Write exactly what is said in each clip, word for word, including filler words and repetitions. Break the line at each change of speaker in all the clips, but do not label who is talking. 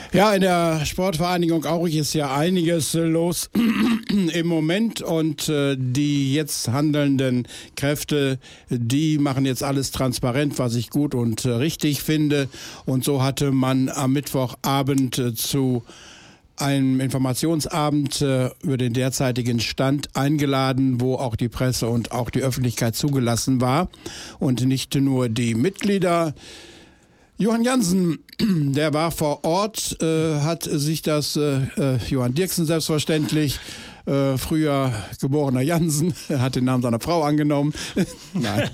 Ja, in der Sportvereinigung Aurich ist ja einiges los im Moment und äh, die jetzt handelnden Kräfte, die machen jetzt alles transparent, was ich gut und äh, richtig finde. Und so hatte man am Mittwochabend äh, zu einem Informationsabend äh, über den derzeitigen Stand eingeladen, wo auch die Presse und auch die Öffentlichkeit zugelassen war und nicht nur die Mitglieder. Johann Jansen, der war vor Ort, äh, hat sich das, äh, Johann Dirksen selbstverständlich, äh, früher geborener Jansen, hat den Namen seiner Frau angenommen. Nein.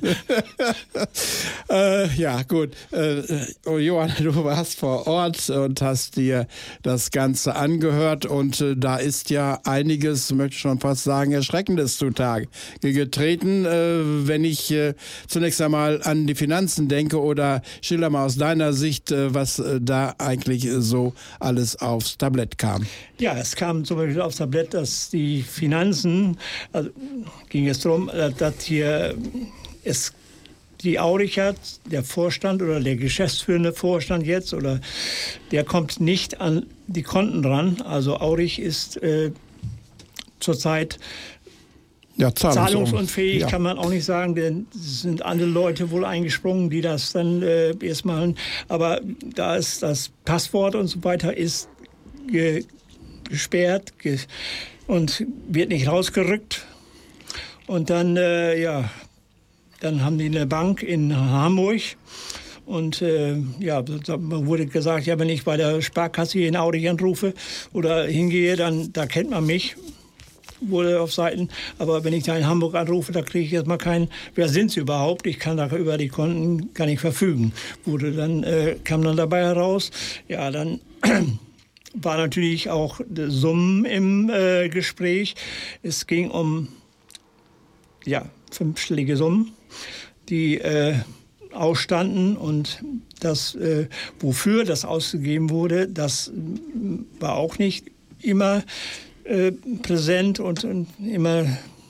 äh, ja, gut. Äh, oh, Johann, du warst vor Ort und hast dir das Ganze angehört und äh, da ist ja einiges, möchte ich schon fast sagen, Erschreckendes zutage getreten. Äh, wenn ich äh, zunächst einmal an die Finanzen denke oder schilder mal aus deiner Sicht, äh, was äh, da eigentlich äh, so alles aufs Tablett kam.
Ja, es kam zum Beispiel aufs Tablett, dass die Finanzen, also ging es darum, dass hier es die Auricher, der Vorstand oder der geschäftsführende Vorstand jetzt, oder der kommt nicht an die Konten ran. Also Aurich ist äh, zurzeit
Ja,
zahlungsunfähig,
ja.
Kann man auch nicht sagen, denn es sind andere Leute wohl eingesprungen, die das dann äh, erst machen. Aber da ist das Passwort und so weiter ist ge gesperrt ge und wird nicht rausgerückt. Und dann, äh, ja, dann haben die eine Bank in Hamburg. Und äh, ja, wurde gesagt, ja, wenn ich bei der Sparkasse hier in Aurich anrufe oder hingehe, dann da kennt man mich. Wurde auf Seiten, aber wenn ich da in Hamburg anrufe, da kriege ich erstmal keinen, wer sind sie überhaupt? Ich kann da über die Konten gar nicht verfügen. Wurde dann, äh, kam dann dabei heraus, ja, dann war natürlich auch Summen im äh, Gespräch. Es ging um, ja, fünfstellige Summen, die äh, ausstanden und das, äh, wofür das ausgegeben wurde, das war auch nicht immer Äh, präsent und, und immer.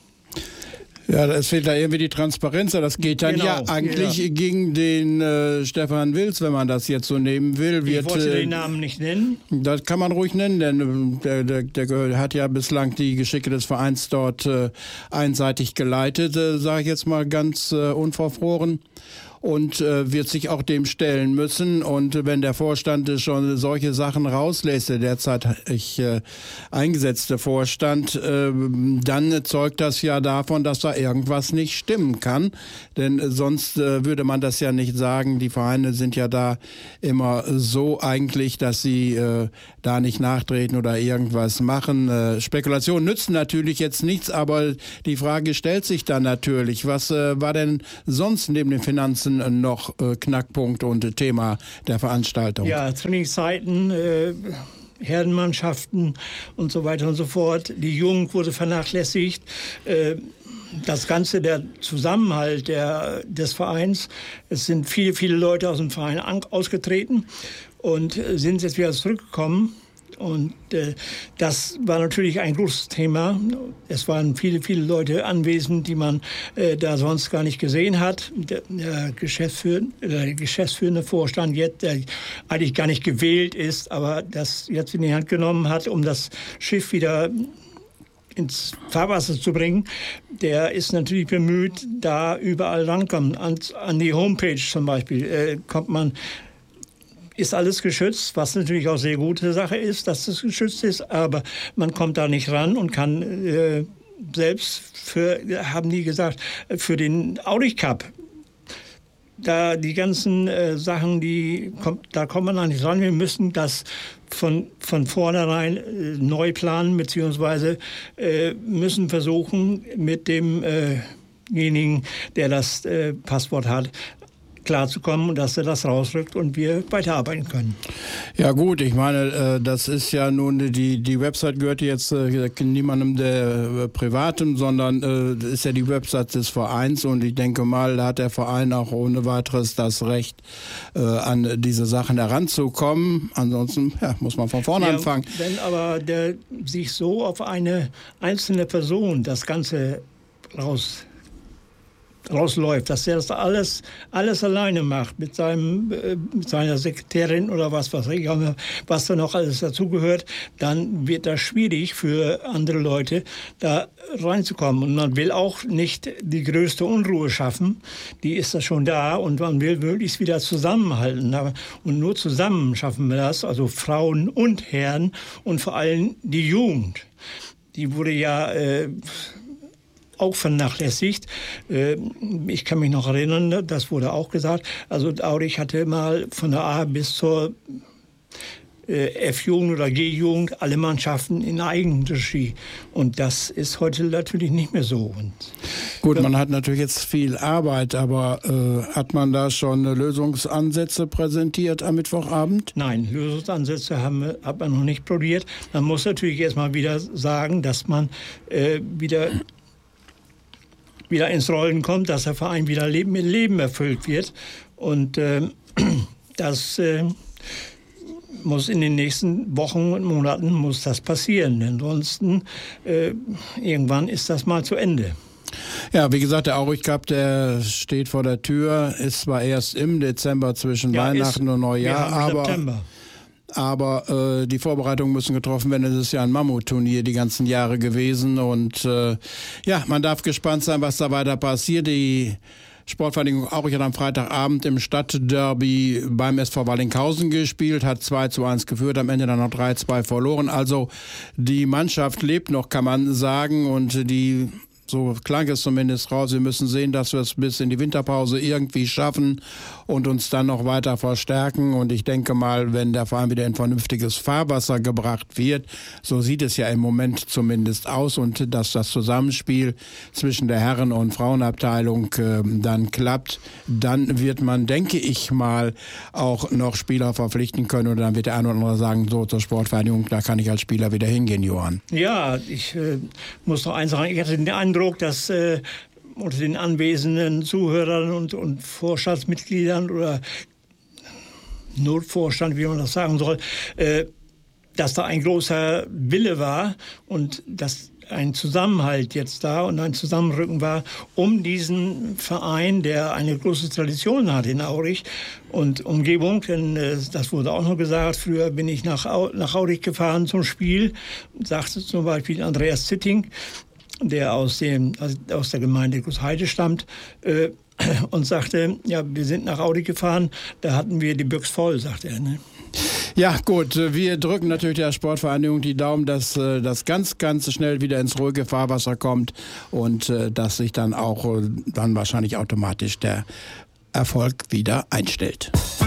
Ja, es fehlt da irgendwie die Transparenz. Das geht dann genau, ja eigentlich ja. gegen den äh, Stefan Wils, wenn man das jetzt so nehmen will.
Wird, ich wollte äh, den Namen nicht nennen.
Das kann man ruhig nennen, denn der, der, der hat ja bislang die Geschicke des Vereins dort äh, einseitig geleitet, äh, sage ich jetzt mal ganz äh, unverfroren. Und äh, wird sich auch dem stellen müssen. Und äh, wenn der Vorstand äh, schon solche Sachen rauslässt, der derzeit ich, äh, eingesetzte Vorstand, äh, dann zeugt das ja davon, dass da irgendwas nicht stimmen kann. Denn äh, sonst äh, würde man das ja nicht sagen. Die Vereine sind ja da immer so eigentlich, dass sie äh, da nicht nachtreten oder irgendwas machen. Äh, Spekulationen nützen natürlich jetzt nichts, aber die Frage stellt sich dann natürlich, was äh, war denn sonst neben den Finanzen noch äh, Knackpunkt und äh, Thema der Veranstaltung?
Ja, Trainingszeiten, äh, Herrenmannschaften und so weiter und so fort. Die Jugend wurde vernachlässigt. Äh, das Ganze, der Zusammenhalt der, des Vereins, es sind viele, viele Leute aus dem Verein ausgetreten und äh, sind jetzt wieder zurückgekommen. Und äh, das war natürlich ein großes Thema. Es waren viele, viele Leute anwesend, die man äh, da sonst gar nicht gesehen hat. Der, der, Geschäftsführende, der geschäftsführende Vorstand jetzt, der eigentlich gar nicht gewählt ist, aber das jetzt in die Hand genommen hat, um das Schiff wieder ins Fahrwasser zu bringen, der ist natürlich bemüht, da überall rankommen. An, an die Homepage zum Beispiel äh, kommt man, ist alles geschützt, was natürlich auch sehr gute Sache ist, dass es geschützt ist, aber man kommt da nicht ran und kann äh, selbst für, haben die gesagt, für den Aurich Cup, da die ganzen äh, Sachen, die kommt, da kommt man da nicht ran. Wir müssen das von, von vornherein äh, neu planen, beziehungsweise äh, müssen versuchen, mit demjenigen, äh der das äh, Passwort hat, klarzukommen und dass er das rausrückt und wir weiterarbeiten können.
Ja gut, ich meine, das ist ja nun, die, die Website gehört jetzt niemandem der Privaten, sondern das ist ja die Website des Vereins und ich denke mal, da hat der Verein auch ohne weiteres das Recht, an diese Sachen heranzukommen. Ansonsten ja, muss man von vorne
ja,
anfangen.
Wenn aber der sich so auf eine einzelne Person das Ganze raus rausläuft, dass er das alles, alles alleine macht mit, seinem, äh, mit seiner Sekretärin oder was weiß ich, was da noch alles dazugehört, dann wird das schwierig für andere Leute, da reinzukommen. Und man will auch nicht die größte Unruhe schaffen, die ist da schon da und man will möglichst wieder zusammenhalten. Und nur zusammen schaffen wir das, also Frauen und Herren und vor allem die Jugend. Die wurde ja äh, auch vernachlässigt. Ich kann mich noch erinnern, das wurde auch gesagt, also Aurich hatte mal von der A bis zur F-Jugend oder G-Jugend alle Mannschaften in Eigenregie. Und das ist heute natürlich nicht mehr so. Und
Gut, man hat natürlich jetzt viel Arbeit, aber äh, hat man da schon Lösungsansätze präsentiert am Mittwochabend?
Nein, Lösungsansätze haben, hat man noch nicht probiert. Man muss natürlich erstmal wieder sagen, dass man äh, wieder wieder ins Rollen kommt, dass der Verein wieder Leben, mit Leben erfüllt wird. Und äh, das äh, muss in den nächsten Wochen und Monaten muss das passieren. Ansonsten äh, irgendwann ist das mal zu Ende.
Ja, wie gesagt, der Aurich Cup, der steht vor der Tür, ist zwar erst im Dezember zwischen ja, Weihnachten und Neujahr, aber... September. Aber äh, die Vorbereitungen müssen getroffen werden. Es ist ja ein Mammutturnier die ganzen Jahre gewesen. Und äh, ja, man darf gespannt sein, was da weiter passiert. Die Sportvereinigung Aurich hat am Freitagabend im Stadtderby beim S V Wallinghausen gespielt, hat zwei zu eins geführt, am Ende dann noch drei zwei verloren. Also die Mannschaft lebt noch, kann man sagen. Und die... So klang es zumindest raus. Wir müssen sehen, dass wir es bis in die Winterpause irgendwie schaffen und uns dann noch weiter verstärken. Und ich denke mal, wenn der Verein wieder in vernünftiges Fahrwasser gebracht wird, so sieht es ja im Moment zumindest aus, und dass das Zusammenspiel zwischen der Herren- und Frauenabteilung äh, dann klappt, dann wird man, denke ich mal, auch noch Spieler verpflichten können. Und dann wird der eine oder andere sagen, so zur Sportvereinigung, da kann ich als Spieler wieder hingehen, Johann.
Ja, ich äh, muss noch eins sagen, ich hatte den Eindruck, dass äh, unter den anwesenden Zuhörern und, und Vorstandsmitgliedern oder Notvorstand, wie man das sagen soll, äh, dass da ein großer Wille war und dass ein Zusammenhalt jetzt da und ein Zusammenrücken war, um diesen Verein, der eine große Tradition hat in Aurich und Umgebung, denn äh, das wurde auch noch gesagt, früher bin ich nach, Au- nach Aurich gefahren zum Spiel, sagte zum Beispiel Andreas Zitting, der aus, dem, aus der Gemeinde Großheide stammt, äh, und sagte, ja, wir sind nach Aurich gefahren, da hatten wir die Büchs voll, sagte er. Ne?
Ja, gut, wir drücken natürlich der Sportvereinigung die Daumen, dass das ganz, ganz schnell wieder ins ruhige Fahrwasser kommt und dass sich dann auch dann wahrscheinlich automatisch der Erfolg wieder einstellt.